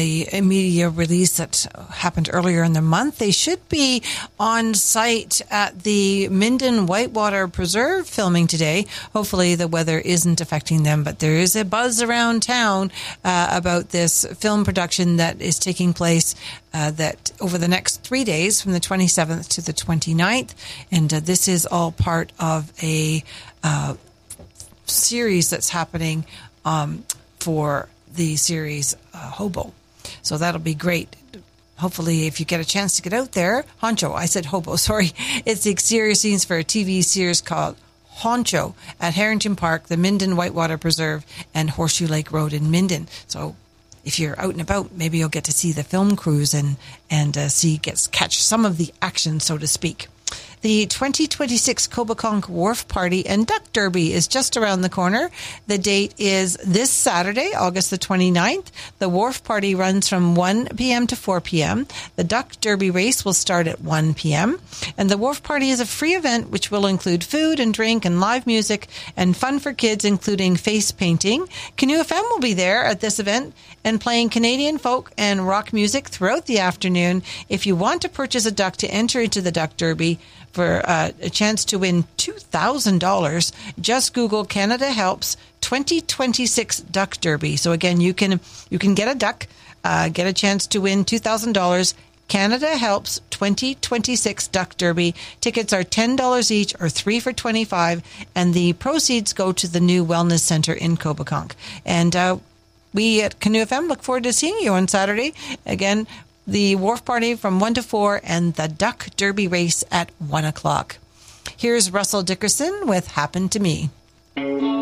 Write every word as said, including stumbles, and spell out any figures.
a, a media release that happened earlier in the month. They should be on site at the Minden Whitewater Preserve filming today. Hopefully the weather isn't affecting them, but there is a buzz around town uh, about this film production that is taking place uh, that over the next three days from the twenty-seventh to the twenty-ninth. And uh, this is all part of a uh, series that's happening um, for the series uh, Hobo. So that'll be great. Hopefully, if you get a chance to get out there, Honcho, I said Hobo, sorry. It's the exterior scenes for a T V series called Honcho at Harrington Park, the Minden Whitewater Preserve, and Horseshoe Lake Road in Minden. So if you're out and about, maybe you'll get to see the film crews and, and uh, see, gets, catch some of the action, so to speak. The twenty twenty-six Coboconk Wharf Party and Duck Derby is just around the corner. The date is this Saturday, August the twenty-ninth. The Wharf Party runs from one p.m. to four p.m. The Duck Derby race will start at one p.m. And the Wharf Party is a free event which will include food and drink and live music and fun for kids, including face painting. Canoe F M will be there at this event and playing Canadian folk and rock music throughout the afternoon. If you want to purchase a duck to enter into the Duck Derby, for uh, a chance to win two thousand dollars, just Google Canada Helps twenty twenty-six Duck Derby. So again, you can you can get a duck, uh, get a chance to win two thousand dollars. Canada Helps twenty twenty-six Duck Derby. Tickets are ten dollars each or three for twenty-five dollars, and the proceeds go to the new Wellness Centre in Coboconk. And uh, we at Canoe F M look forward to seeing you on Saturday. Again, the Wharf Party from one to four and the Duck Derby race at one o'clock. Here's Russell Dickerson with Happened to Me.